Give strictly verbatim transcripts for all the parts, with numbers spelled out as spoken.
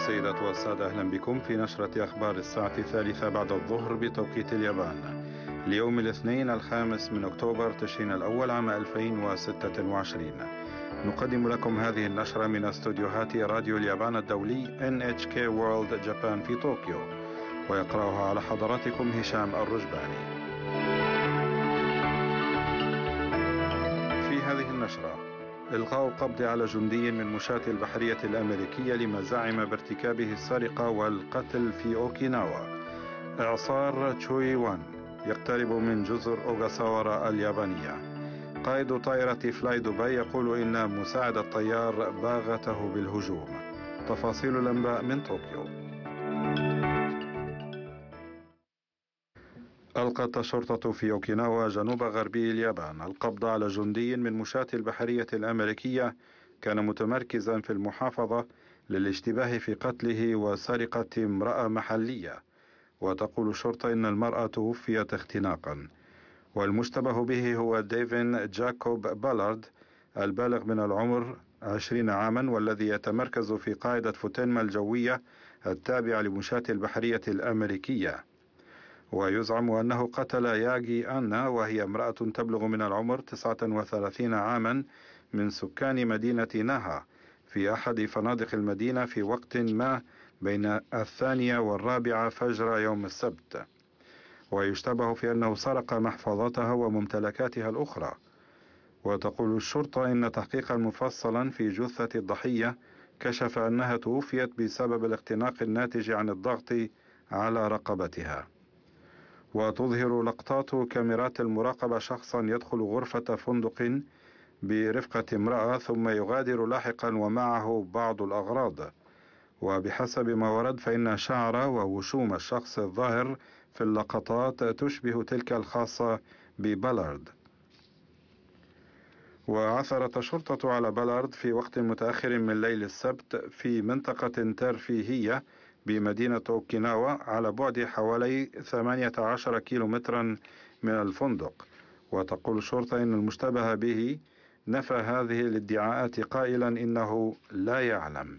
السيدات والسادة، أهلا بكم في نشرة أخبار الساعة الثالثة بعد الظهر بتوقيت اليابان ليوم الاثنين الخامس من أكتوبر تشرين الأول عام ألفين وستة وعشرين. نقدم لكم هذه النشرة من استوديوهات راديو اليابان الدولي إن إتش كي World Japan في طوكيو، ويقرأها على حضراتكم هشام الرجباني. في هذه النشرة: إلغاء القبض على جندي من مشاة البحرية الأمريكية لما زعم بارتكابه السرقة والقتل في أوكيناوا. إعصار تشوي وان يقترب من جزر أوغاساورا اليابانية. قائد طائرة فلاي دبي يقول إن مساعد الطيار باغته بالهجوم. تفاصيل الأنباء من طوكيو. ألقت الشرطة في أوكيناوا جنوب غربي اليابان القبض على جندي من مشاة البحرية الأمريكية كان متمركزا في المحافظة للاشتباه في قتله وسرقة امرأة محلية. وتقول الشرطة إن المرأة توفيت اختناقا، والمشتبه به هو ديفين جاكوب بالارد البالغ من العمر عشرين عاما، والذي يتمركز في قاعدة فوتينما الجوية التابعة لمشاة البحرية الأمريكية. ويزعم أنه قتل ياغي آنا، وهي امرأة تبلغ من العمر تسعة وثلاثين عاما من سكان مدينة ناها في أحد فنادق المدينة في وقت ما بين الثانية والرابعة فجر يوم السبت. ويشتبه في أنه سرق محفظتها وممتلكاتها الأخرى. وتقول الشرطة إن تحقيقا مفصلا في جثة الضحية كشف أنها توفيت بسبب الاختناق الناتج عن الضغط على رقبتها. وتظهر لقطات كاميرات المراقبة شخصا يدخل غرفة فندق برفقة امرأة ثم يغادر لاحقا ومعه بعض الأغراض. وبحسب ما ورد فإن شعر ووشوم الشخص الظاهر في اللقطات تشبه تلك الخاصة ببالارد. وعثرت الشرطة على بالارد في وقت متأخر من ليل السبت في منطقة ترفيهية بمدينة أوكيناوا على بعد حوالي ثمانية عشر كيلومترا من الفندق. وتقول الشرطة إن المشتبه به نفى هذه الادعاءات قائلا إنه لا يعلم.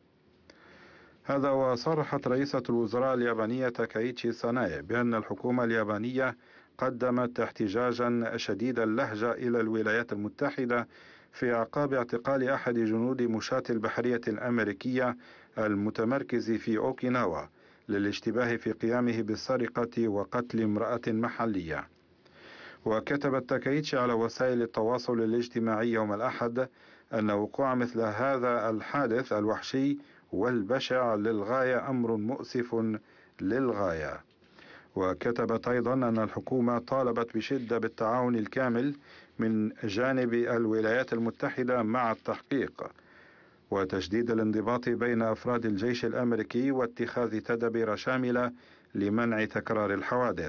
هذا وصرحت رئيسة الوزراء اليابانية تاكايتشي ساناي بأن الحكومة اليابانية قدمت احتجاجا شديد اللهجة إلى الولايات المتحدة في أعقاب اعتقال أحد جنود مشاة البحرية الأمريكية المتمركز في أوكيناوا للاشتباه في قيامه بالسرقة وقتل امرأة محلية. وكتبت تاكايتشي على وسائل التواصل الاجتماعي يوم الأحد أن وقوع مثل هذا الحادث الوحشي والبشع للغاية أمر مؤسف للغاية. وكتبت أيضا أن الحكومة طالبت بشدة بالتعاون الكامل من جانب الولايات المتحدة مع التحقيق وتشديد الانضباط بين أفراد الجيش الأمريكي واتخاذ تدابير شاملة لمنع تكرار الحوادث.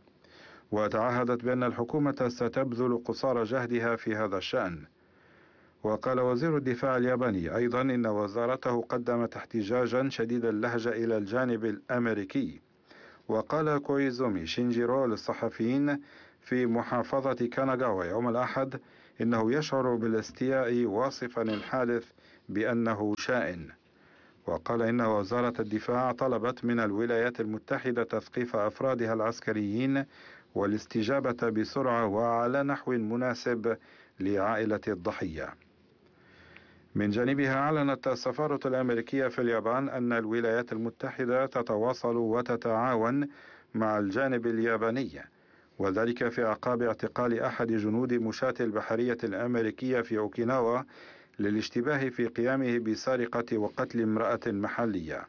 وتعهدت بأن الحكومة ستبذل قصارى جهدها في هذا الشأن. وقال وزير الدفاع الياباني أيضا إن وزارته قدمت احتجاجا شديد اللهجة إلى الجانب الأمريكي. وقال كويزومي شينجيرو للصحفيين في محافظة كاناغاوا يوم الأحد إنه يشعر بالاستياء واصفا الحادث بأنه شائن. وقال إن وزارة الدفاع طلبت من الولايات المتحدة تثقيف أفرادها العسكريين والاستجابة بسرعة وعلى نحو مناسب لعائلة الضحية. من جانبها أعلنت السفارة الأمريكية في اليابان أن الولايات المتحدة تتواصل وتتعاون مع الجانب الياباني، وذلك في أعقاب اعتقال أحد جنود مشاة البحرية الأمريكية في أوكيناوا للاشتباه في قيامه بسرقة وقتل امرأة محلية.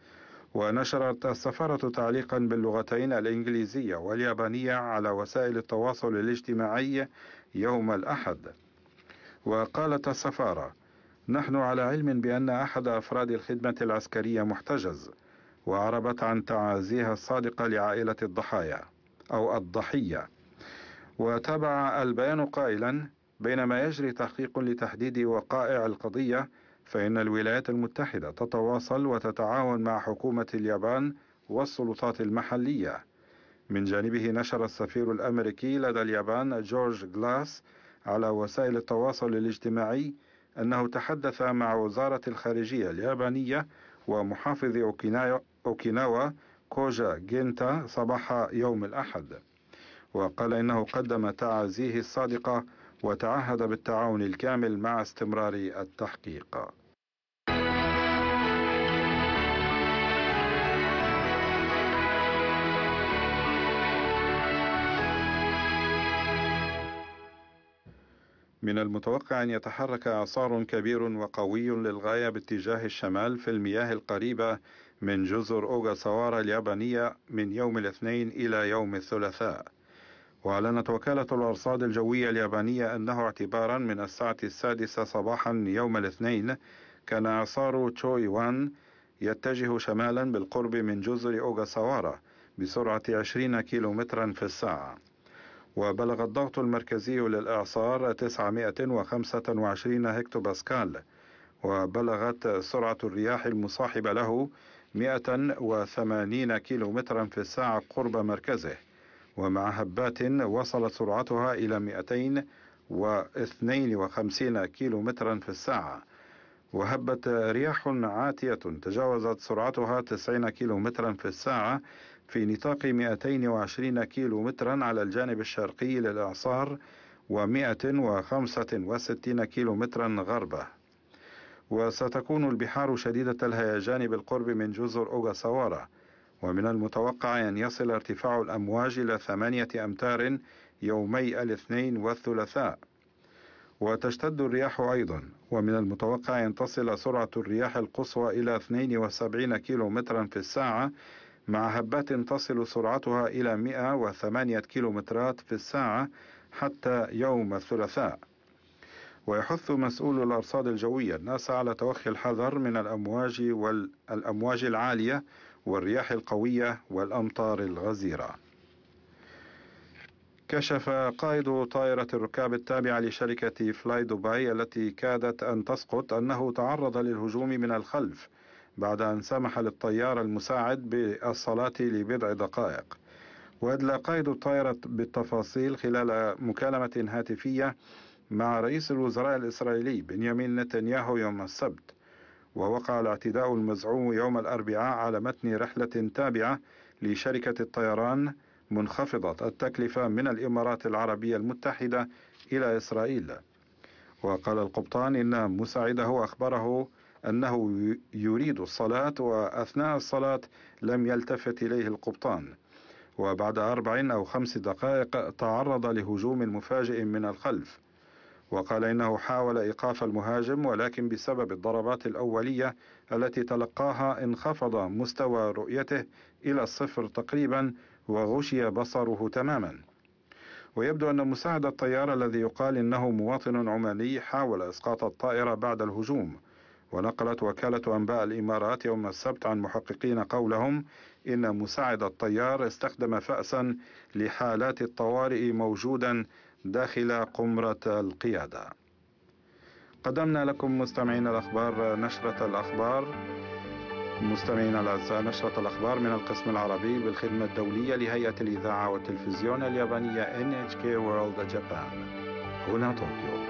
ونشرت السفارة تعليقا باللغتين الإنجليزية واليابانية على وسائل التواصل الاجتماعي يوم الأحد. وقالت السفارة: نحن على علم بأن أحد أفراد الخدمة العسكرية محتجز، وعربت عن تعازيها الصادقة لعائلة الضحايا أو الضحية. وتابع البيان قائلا: بينما يجري تحقيق لتحديد وقائع القضية، فإن الولايات المتحدة تتواصل وتتعاون مع حكومة اليابان والسلطات المحلية. من جانبه نشر السفير الأمريكي لدى اليابان جورج غلاس على وسائل التواصل الاجتماعي أنه تحدث مع وزارة الخارجية اليابانية ومحافظ أوكينا- أوكيناوا كوجا جينتا صباح يوم الأحد، وقال إنه قدم تعازيه الصادقة وتعهد بالتعاون الكامل مع استمرار التحقيق. من المتوقع أن يتحرك إعصار كبير وقوي للغاية باتجاه الشمال في المياه القريبة من جزر أوغاساوارا اليابانية من يوم الاثنين إلى يوم الثلاثاء. وأعلنت وكالة الأرصاد الجوية اليابانية أنه اعتبارا من الساعة السادسة صباحا يوم الاثنين كان إعصار تشوي وان يتجه شمالا بالقرب من جزر أوغاساوارا بسرعة عشرين كيلومترا في الساعة. وبلغ الضغط المركزي للإعصار تسعمائة وخمسة وعشرين هكتو باسكال، وبلغت سرعة الرياح المصاحبة له مائة وثمانين كيلومترا في الساعة قرب مركزه، ومع هبات وصلت سرعتها إلى مائتين واثنين وخمسين كيلومترا في الساعة. وهبت رياح عاتية تجاوزت سرعتها تسعين كيلومترا في الساعة في نطاق مائتين وعشرين كيلومترا على الجانب الشرقي للإعصار ومائة وخمسة وستين كيلومترا غربه. وستكون البحار شديدة الهيجان بالقرب من جزر أوغاساوارا، ومن المتوقع أن يصل ارتفاع الأمواج إلى ثمانية أمتار يومي الاثنين والثلاثاء. وتشتد الرياح أيضا، ومن المتوقع أن تصل سرعة الرياح القصوى إلى اثنين وسبعين كيلومترا في الساعة، مع هبات تصل سرعتها إلى مائة وثمانية كيلومترات في الساعة حتى يوم الثلاثاء. ويحث مسؤول الأرصاد الجوية الناس على توخي الحذر من الأمواج والأمواج العالية والرياح القوية والأمطار الغزيرة. كشف قائد طائرة الركاب التابعة لشركة فلاي دبي التي كادت أن تسقط أنه تعرض للهجوم من الخلف بعد أن سمح للطيار المساعد بالصلاة لبضع دقائق. وأدلى قائد الطائرة بالتفاصيل خلال مكالمة هاتفية مع رئيس الوزراء الإسرائيلي بنيامين نتنياهو يوم السبت. ووقع الاعتداء المزعوم يوم الأربعاء على متن رحلة تابعة لشركة الطيران منخفضة التكلفة من الإمارات العربية المتحدة إلى إسرائيل. وقال القبطان إن مساعده أخبره أنه يريد الصلاة، وأثناء الصلاة لم يلتفت إليه القبطان، وبعد أربع أو خمس دقائق تعرض لهجوم مفاجئ من الخلف. وقال إنه حاول إيقاف المهاجم، ولكن بسبب الضربات الأولية التي تلقاها انخفض مستوى رؤيته إلى الصفر تقريبا وغشي بصره تماما. ويبدو أن مساعد الطيار الذي يقال إنه مواطن عماني حاول إسقاط الطائرة بعد الهجوم. ونقلت وكالة أنباء الإمارات يوم السبت عن محققين قولهم إن مساعد الطيار استخدم فأسا لحالات الطوارئ موجودا داخل قمرة القيادة. قدمنا لكم مستمعين الأخبار نشرة الأخبار مستمعين الأعزاء نشرة الأخبار من القسم العربي بالخدمة الدولية لهيئة الإذاعة والتلفزيون اليابانية إن إتش كي World Japan هنا طوكيو.